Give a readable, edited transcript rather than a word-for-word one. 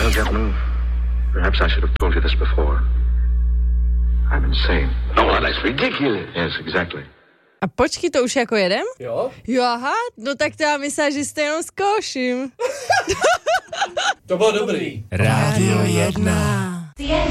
Well, gentlemen, perhaps I should have told you this before. I'm insane. No, that's ridiculous. Yes, exactly. A počkej, to už jako jedem? Jo? Jo, aha, no tak to já myslím, že jste jenom zkouším. To bylo dobrý. Rádio 1.